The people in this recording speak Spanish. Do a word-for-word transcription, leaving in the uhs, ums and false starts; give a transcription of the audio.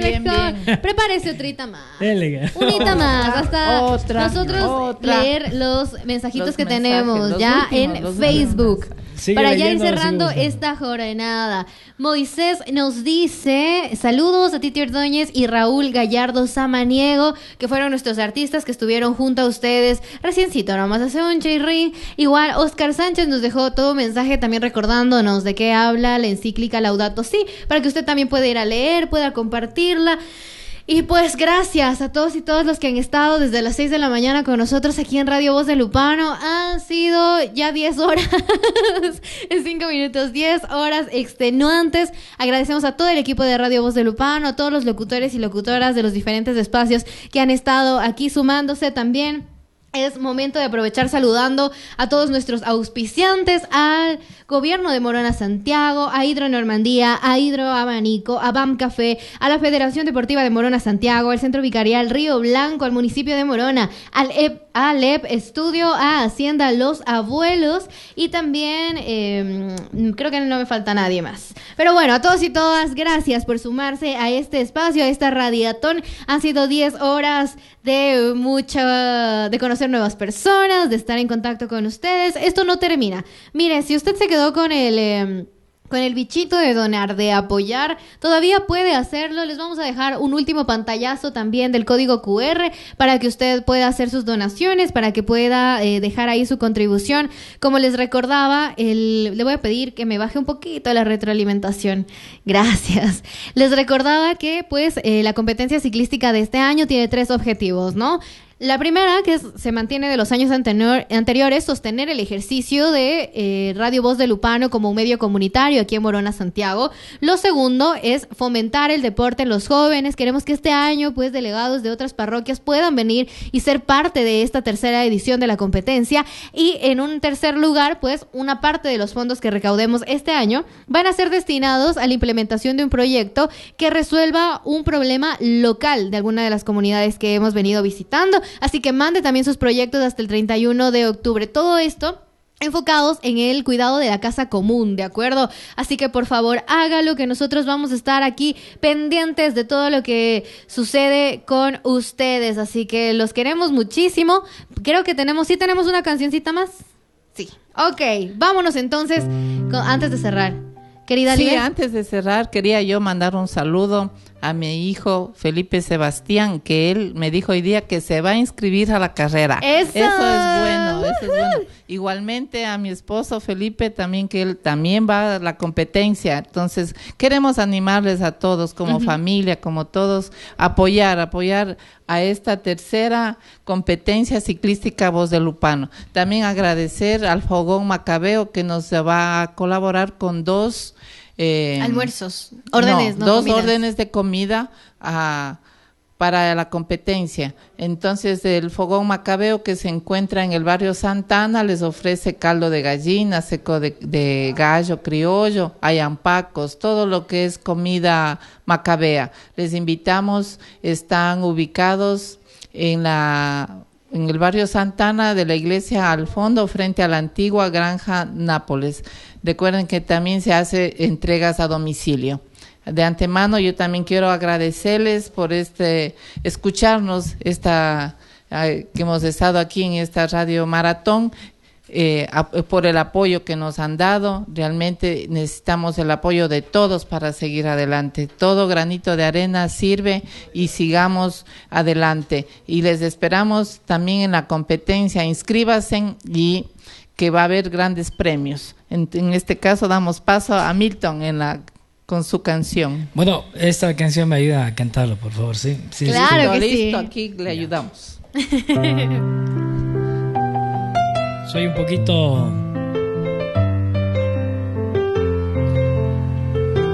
bien, bien. Prepárese otrita más. Elega. Unita más, hasta Otra, nosotros otra. leer los mensajitos Los que mensajes, tenemos los ya últimos, en los Facebook. Sigue Para ya ir leyendo, cerrando sigue buscando. esta jornada. Moisés nos dice, saludos a Titi Ordóñez y Raúl Gallardo Samaniego, que fueron nuestros artistas que estuvieron junto a ustedes reciencito, nomás hace un chirrín. Igual Oscar Sánchez nos dejó todo un mensaje también recordándonos de qué habla la encíclica Laudato Si, para que usted también pueda ir a leer, pueda compartirla. Y pues gracias a todos y todas los que han estado desde las seis de la mañana con nosotros aquí en Radio Voz de Lupano. Han sido ya diez horas, en cinco minutos, diez horas extenuantes. Agradecemos a todo el equipo de Radio Voz de Lupano, a todos los locutores y locutoras de los diferentes espacios que han estado aquí sumándose también. Es momento de aprovechar saludando a todos nuestros auspiciantes, al Gobierno de Morona Santiago, a Hidro Normandía, a Hidro Abanico, a B A M Café, a la Federación Deportiva de Morona Santiago, al Centro Vicarial Río Blanco, al municipio de Morona, al E P, al E P Estudio, a Hacienda Los Abuelos y también eh, creo que no me falta nadie más. Pero bueno, a todos y todas, gracias por sumarse a este espacio, a esta radiatón. Han sido diez horas de mucha, de conocer nuevas personas, de estar en contacto con ustedes. Esto no termina. Mire, si usted se quedó con el eh, con el bichito de donar, de apoyar, todavía puede hacerlo. Les vamos a dejar un último pantallazo también del código cu erre para que usted pueda hacer sus donaciones, para que pueda eh, dejar ahí su contribución. Como les recordaba, el, le voy a pedir que me baje un poquito la retroalimentación. Gracias. Les recordaba que pues eh, la competencia ciclística de este año tiene tres objetivos, ¿no? La primera, que es, se mantiene de los años anterior, anteriores, sostener el ejercicio de eh, Radio Voz de Lupano como un medio comunitario aquí en Morona, Santiago. Lo segundo es fomentar el deporte en los jóvenes. Queremos que este año, pues, delegados de otras parroquias puedan venir y ser parte de esta tercera edición de la competencia. Y en un tercer lugar, pues, una parte de los fondos que recaudemos este año van a ser destinados a la implementación de un proyecto que resuelva un problema local de alguna de las comunidades que hemos venido visitando. Así que mande también sus proyectos hasta el treinta y uno de octubre. Todo esto enfocados en el cuidado de la casa común, ¿de acuerdo? Así que por favor hágalo, que nosotros vamos a estar aquí pendientes de todo lo que sucede con ustedes. Así que los queremos muchísimo. Creo que tenemos, sí tenemos una cancioncita más. Sí. Ok, vámonos entonces, con, antes de cerrar. Querida Sí, Liel. antes de cerrar, quería yo mandar un saludo a mi hijo Felipe Sebastián, que él me dijo hoy día que se va a inscribir a la carrera. ¡Eso! Eso es bueno, eso es bueno. Igualmente a mi esposo Felipe también, que él también va a la competencia. Entonces, queremos animarles a todos como uh-huh. familia, como todos, apoyar, apoyar a esta tercera competencia ciclística Voz de Lupano. También agradecer al Fogón Macabeo, que nos va a colaborar con dos Eh, almuerzos, órdenes, no, no dos comidas. órdenes de comida uh, para la competencia. Entonces el Fogón Macabeo, que se encuentra en el barrio Santa Ana, les ofrece caldo de gallina, seco de, de gallo criollo, ayampacos, todo lo que es comida macabea. Les invitamos, están ubicados en la en el barrio Santana de la iglesia al fondo, frente a la antigua granja Nápoles. Recuerden que también se hace entregas a domicilio. De antemano yo también quiero agradecerles por este escucharnos, esta eh, que hemos estado aquí en esta radio maratón, eh, a, por el apoyo que nos han dado. Realmente necesitamos el apoyo de todos para seguir adelante. Todo granito de arena sirve y sigamos adelante. Y les esperamos también en la competencia. Inscríbanse y que va a haber grandes premios. En, en este caso damos paso a Milton en la con su canción. Bueno, esta canción me ayuda a cantarlo, por favor, ¿sí? sí claro sí. que Listo, sí. Aquí le ayudamos. Soy un poquito